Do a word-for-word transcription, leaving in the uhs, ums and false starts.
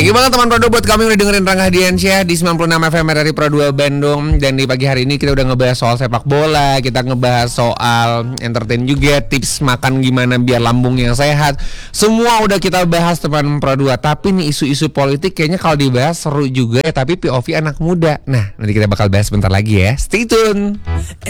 Thank you banget teman Pro dua buat kami udah dengerin Rangga Diansyah di sembilan puluh enam F M R R I Pro dua Bandung. Dan di pagi hari ini kita udah ngebahas soal sepak bola, kita ngebahas soal entertain juga, tips makan gimana biar lambung yang sehat. Semua udah kita bahas teman Pro dua. Tapi nih isu-isu politik kayaknya kalau dibahas seru juga ya, tapi P O V anak muda. Nah, nanti kita bakal bahas bentar lagi ya. Stay tune.